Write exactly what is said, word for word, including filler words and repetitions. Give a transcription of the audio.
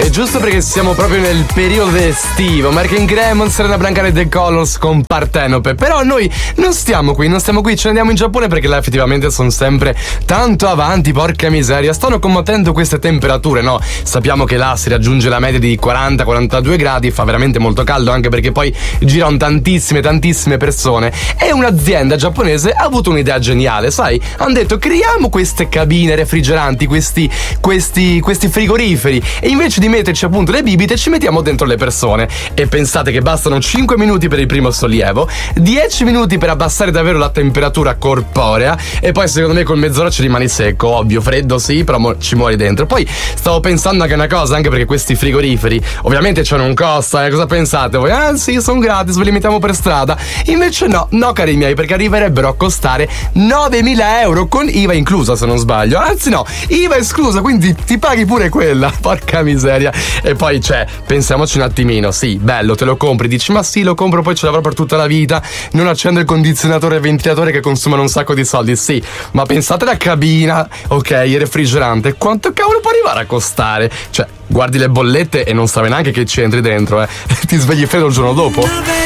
Ok, giusto perché siamo proprio nel periodo estivo. American Cremon, Serena Branca e The Colors con Partenope. Però noi non stiamo qui, non stiamo qui, ce ne andiamo in Giappone perché là effettivamente sono sempre tanto avanti, porca miseria. Stanno combattendo queste temperature, no? Sappiamo che là si raggiunge la media di quaranta quarantadue gradi, fa veramente molto caldo anche perché poi girano tantissime, tantissime persone. E un'azienda giapponese ha avuto un'idea geniale, sai? Hanno detto creiamo queste cabine refrigeranti, questi, questi, questi frigoriferi, e invece di metterci appunto le bibite ci mettiamo dentro le persone. E pensate che bastano cinque minuti per il primo sollievo, dieci minuti per abbassare davvero la temperatura corporea, e poi secondo me con mezz'ora ci rimani secco, ovvio, freddo sì, però mo- ci muori dentro. Poi stavo pensando anche una cosa, anche perché questi frigoriferi ovviamente c'hanno un costo, eh? Cosa pensate voi? Ah sì, sono gratis, ve li mettiamo per strada. Invece no, no cari miei, perché arriverebbero a costare novemila euro con I V A inclusa, se non sbaglio. Anzi no, I V A esclusa, quindi ti paghi pure quella, porca miseria. E poi cioè, pensiamoci un attimino, sì, bello, te lo compri, dici ma sì, lo compro, poi ce l'avrò per tutta la vita, non accendo il condizionatore e il ventilatore che consumano un sacco di soldi, sì, ma pensate alla cabina, ok, il refrigerante, quanto cavolo può arrivare a costare? Cioè, guardi le bollette e non sai neanche che ci entri dentro, eh. Ti svegli freddo il giorno dopo.